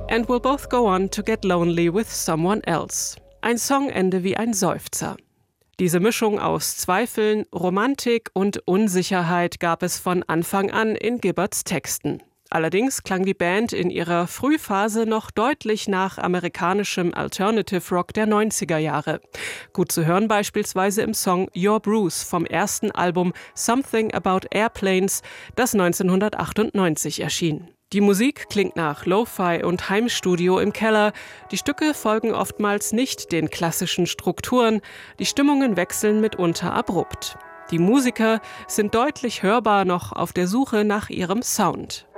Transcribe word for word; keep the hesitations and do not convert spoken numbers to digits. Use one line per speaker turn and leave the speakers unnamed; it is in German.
And we'll both go on to get lonely with someone else. Ein Songende wie ein Seufzer. Diese Mischung aus Zweifeln, Romantik und Unsicherheit gab es von Anfang an in Gibberts Texten. Allerdings klang die Band in ihrer Frühphase noch deutlich nach amerikanischem Alternative Rock der neunziger Jahre. Gut zu hören beispielsweise im Song You're Bruce vom ersten Album Something About Airplanes, das neunzehnhundertachtundneunzig erschien. Die Musik klingt nach Lo-Fi und Heimstudio im Keller. Die Stücke folgen oftmals nicht den klassischen Strukturen. Die Stimmungen wechseln mitunter abrupt. Die Musiker sind deutlich hörbar noch auf der Suche nach ihrem Sound.